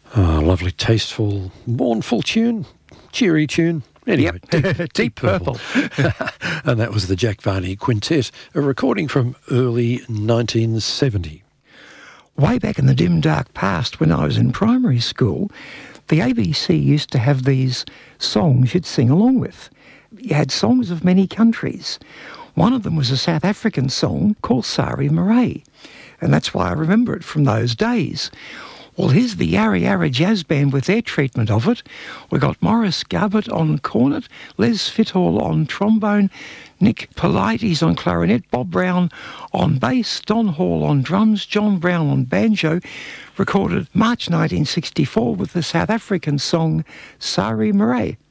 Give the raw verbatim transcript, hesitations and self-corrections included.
Oh, lovely, tasteful, mournful tune, cheery tune. Anyway, Yep. Deep, Deep Purple. And that was the Jack Varney Quintet, a recording from early nineteen seventy. Way back in the dim, dark past when I was in primary school, the A B C used to have these songs you'd sing along with. You had songs of many countries. One of them was a South African song called Sari Marae, and that's why I remember it from those days. Well, here's the Yarra Yarra Jazz Band with their treatment of it. We've got Morris Garbutt on cornet, Les Fithall on trombone, Nick Polites on clarinet, Bob Brown on bass, Don Hall on drums, John Brown on banjo, recorded March nineteen sixty-four with the South African song Sari Marae.